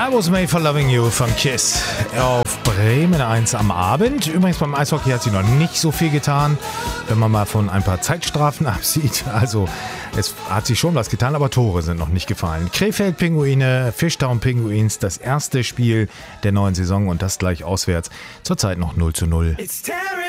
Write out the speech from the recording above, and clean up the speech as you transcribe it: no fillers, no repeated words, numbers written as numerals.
I Was Made for Loving You von Kiss auf Bremen 1 am Abend. Übrigens beim Eishockey hat sie noch nicht so viel getan, wenn man mal von ein paar Zeitstrafen absieht. Also es hat sich schon was getan, aber Tore sind noch nicht gefallen. Krefeld Pinguine, Fishtown Pinguins, das erste Spiel der neuen Saison und das gleich auswärts. Zurzeit noch 0:0.